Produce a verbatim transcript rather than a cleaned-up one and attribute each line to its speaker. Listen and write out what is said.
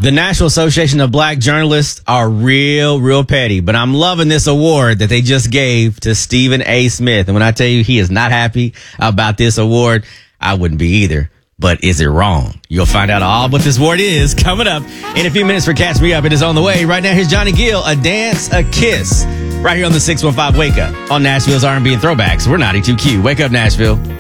Speaker 1: The National Association of Black Journalists are real, real petty, but I'm loving this award that they just gave to Stephen A. Smith. And when I tell you he is not happy about this award, I wouldn't be either. But is it wrong? You'll find out all what this award is coming up in a few minutes for Catch Me Up. It is on the way. Right now, here's Johnny Gill, A Dance, A Kiss, right here on the six one five Wake Up on Nashville's R and B and Throwbacks. We're ninety-two Q. Wake up, Nashville.